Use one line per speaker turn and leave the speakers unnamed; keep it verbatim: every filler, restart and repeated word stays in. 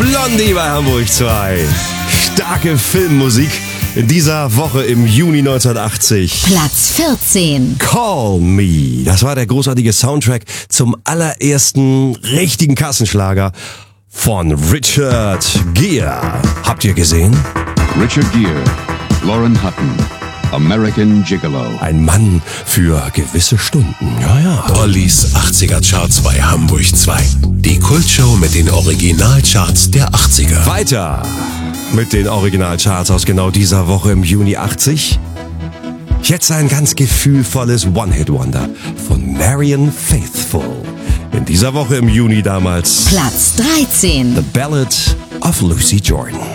Blondie bei Hamburg zwei. Starke Filmmusik in dieser Woche im Juni neunzehnhundertachtzig.
Platz vierzehn.
Call Me. Das war der großartige Soundtrack zum allerersten richtigen Kassenschlager von Richard Gere. Habt ihr gesehen?
Richard Gere, Lauren Hutton, American Gigolo.
Ein Mann für gewisse Stunden. Ja, ja.
Ollis achtziger Charts bei Hamburg zwei. Die Kultshow mit den Originalcharts der achtziger.
Weiter mit den Originalcharts aus genau dieser Woche im Juni achtzig. Jetzt ein ganz gefühlvolles One-Hit-Wonder von Marianne Faithfull. In dieser Woche im Juni damals
Platz dreizehn.
The Ballad of Lucy Jordan.